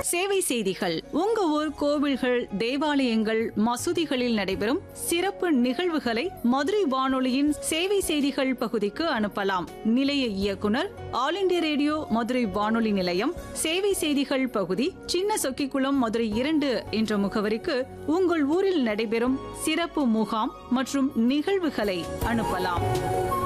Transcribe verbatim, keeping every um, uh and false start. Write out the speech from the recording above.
சேவை செய்திகள். உங்க ஊர் கோவில்கள், தேவாலயங்கள், மசூதிகளில் நடைபெறும் சிறப்பு நிகழ்வுகளை மதுரை வானொலியின் சேவை செய்திகள் பகுதிக்கு அனுப்பலாம். நிலைய இயக்குனர், ஆல் இண்டியா ரேடியோ மதுரை வானொலி நிலையம், சேவை செய்திகள் பகுதி, சின்ன சொக்கிக்குளம், மதுரை இரண்டு என்ற முகவரிக்கு உங்கள் ஊரில் நடைபெறும் சிறப்பு முகாம் மற்றும் நிகழ்வுகளை அனுப்பலாம்.